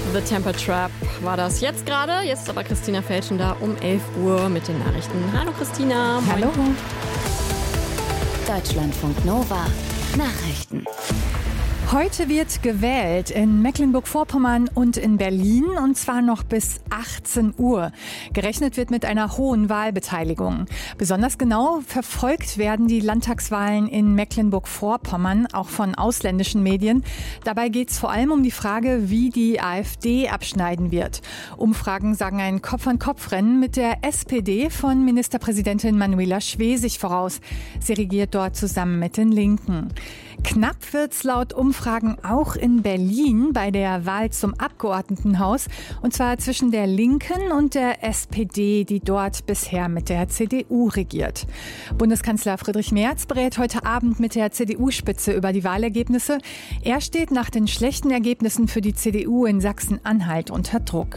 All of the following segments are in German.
The Temper Trap war das jetzt gerade. Jetzt ist aber Christina Felschen da um 11 Uhr mit den Nachrichten. Hallo Christina. Moin. Hallo. Deutschlandfunk Nova. Nachrichten. Heute wird gewählt in Mecklenburg-Vorpommern und in Berlin, und zwar noch bis 18 Uhr. Gerechnet wird mit einer hohen Wahlbeteiligung. Besonders genau verfolgt werden die Landtagswahlen in Mecklenburg-Vorpommern, auch von ausländischen Medien. Dabei geht es vor allem um die Frage, wie die AfD abschneiden wird. Umfragen sagen ein Kopf-an-Kopf-Rennen mit der SPD von Ministerpräsidentin Manuela Schwesig voraus. Sie regiert dort zusammen mit den Linken. Knapp wird's laut Umfragen auch in Berlin bei der Wahl zum Abgeordnetenhaus, und zwar zwischen der Linken und der SPD, die dort bisher mit der CDU regiert. Bundeskanzler Friedrich Merz berät heute Abend mit der CDU-Spitze über die Wahlergebnisse. Er steht nach den schlechten Ergebnissen für die CDU in Sachsen-Anhalt unter Druck.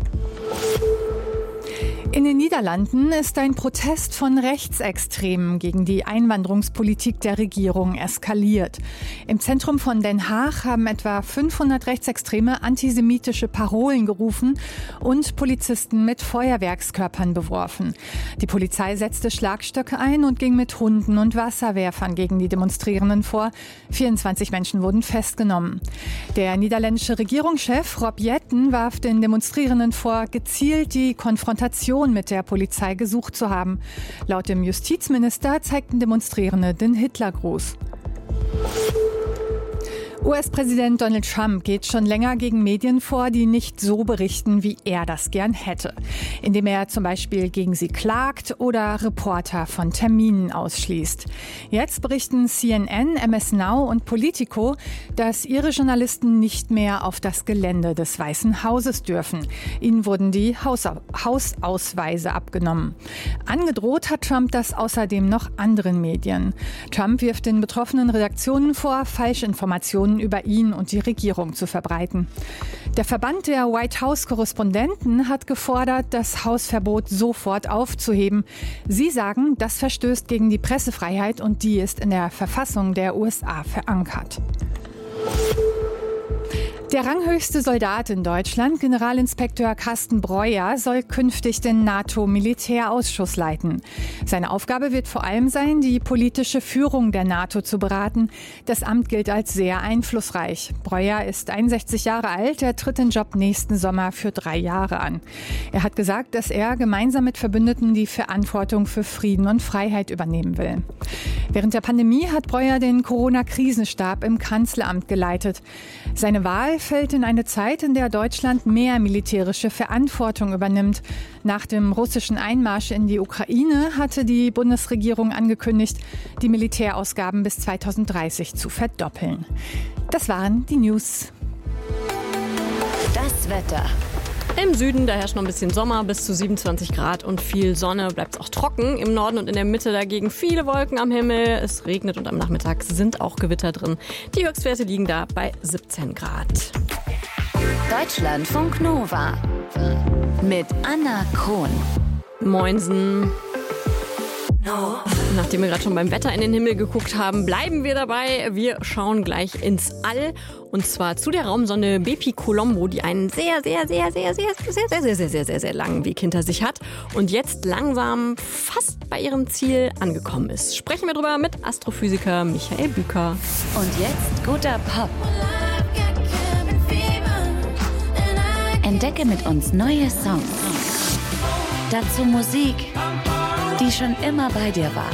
In den Niederlanden ist ein Protest von Rechtsextremen gegen die Einwanderungspolitik der Regierung eskaliert. Im Zentrum von Den Haag haben etwa 500 Rechtsextreme antisemitische Parolen gerufen und Polizisten mit Feuerwerkskörpern beworfen. Die Polizei setzte Schlagstöcke ein und ging mit Hunden und Wasserwerfern gegen die Demonstrierenden vor. 24 Menschen wurden festgenommen. Der niederländische Regierungschef Rob Jetten warf den Demonstrierenden vor, gezielt die Konfrontation mit der Polizei gesucht zu haben. Laut dem Justizminister zeigten Demonstrierende den Hitlergruß. US-Präsident Donald Trump geht schon länger gegen Medien vor, die nicht so berichten, wie er das gern hätte. Indem er zum Beispiel gegen sie klagt oder Reporter von Terminen ausschließt. Jetzt berichten CNN, MS Now und Politico, dass ihre Journalisten nicht mehr auf das Gelände des Weißen Hauses dürfen. Ihnen wurden die Hausausweise abgenommen. Angedroht hat Trump das außerdem noch anderen Medien. Trump wirft den betroffenen Redaktionen vor, Falschinformationen über ihn und die Regierung zu verbreiten. Der Verband der White House-Korrespondenten hat gefordert, das Hausverbot sofort aufzuheben. Sie sagen, das verstößt gegen die Pressefreiheit und die ist in der Verfassung der USA verankert. Der ranghöchste Soldat in Deutschland, Generalinspekteur Carsten Breuer, soll künftig den NATO-Militärausschuss leiten. Seine Aufgabe wird vor allem sein, die politische Führung der NATO zu beraten. Das Amt gilt als sehr einflussreich. Breuer ist 61 Jahre alt, er tritt den Job nächsten Sommer für 3 Jahre an. Er hat gesagt, dass er gemeinsam mit Verbündeten die Verantwortung für Frieden und Freiheit übernehmen will. Während der Pandemie hat Breuer den Corona-Krisenstab im Kanzleramt geleitet. Seine Wahl fällt in eine Zeit, in der Deutschland mehr militärische Verantwortung übernimmt. Nach dem russischen Einmarsch in die Ukraine hatte die Bundesregierung angekündigt, die Militärausgaben bis 2030 zu verdoppeln. Das waren die News. Das Wetter. Im Süden, da herrscht noch ein bisschen Sommer, bis zu 27 Grad und viel Sonne, bleibt es auch trocken. Im Norden und in der Mitte dagegen viele Wolken am Himmel. Es regnet und am Nachmittag sind auch Gewitter drin. Die Höchstwerte liegen da bei 17 Grad. Deutschlandfunk Nova mit Anna Krohn. Moinsen. Nachdem wir gerade schon beim Wetter in den Himmel geguckt haben, bleiben wir dabei. Wir schauen gleich ins All, und zwar zu der Raumsonde Bepi Colombo, die einen sehr langen Weg hinter sich hat und jetzt langsam fast bei ihrem Ziel angekommen ist. Sprechen wir drüber mit Astrophysiker Michael Büker. Und jetzt guter Pop. Entdecke mit uns neue Songs. Dazu Musik, die schon immer bei dir war.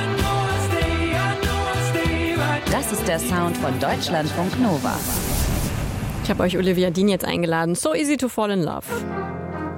Das ist der Sound von Deutschlandfunk Nova. Ich habe euch Olivia Dean jetzt eingeladen. So Easy to Fall in Love.